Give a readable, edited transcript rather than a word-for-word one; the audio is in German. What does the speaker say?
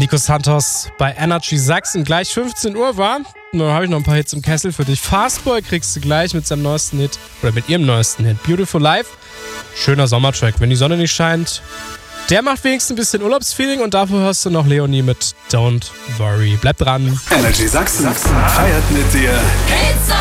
Nico Santos bei Energy Sachsen. Gleich 15 Uhr war. Dann habe ich noch ein paar Hits im Kessel für dich. Fastboy kriegst du gleich mit seinem neuesten Hit. Oder mit ihrem neuesten Hit. Beautiful Life. Schöner Sommertrack. Wenn die Sonne nicht scheint, der macht wenigstens ein bisschen Urlaubsfeeling. Und dafür hörst du noch Leonie mit Don't Worry. Bleib dran. Energy Sachsen feiert mit dir.